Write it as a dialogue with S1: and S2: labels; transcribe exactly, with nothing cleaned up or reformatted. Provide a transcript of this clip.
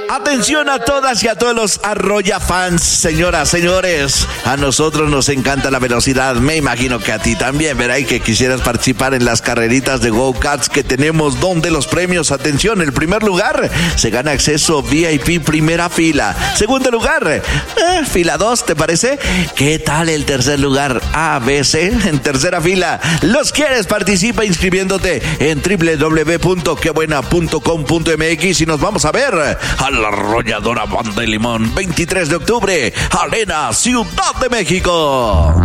S1: Atención a todas y a todos los Arroya fans, señoras, señores. A nosotros nos encanta la velocidad. Me imagino que a ti también, ¿verdad? Y que quisieras participar en las carreritas de go-karts que tenemos, donde los premios, atención, el primer lugar se gana acceso V I P primera fila. Segundo lugar, eh, fila dos, ¿te parece? ¿Qué tal el tercer lugar? A, B, C, en tercera fila. ¿Los quieres? Participa inscribiéndote en doble u doble u doble u punto que buena punto com punto m x y nos vamos a ver a la Arrolladora Banda de Limón, veintitrés de octubre, Arena, Ciudad de México.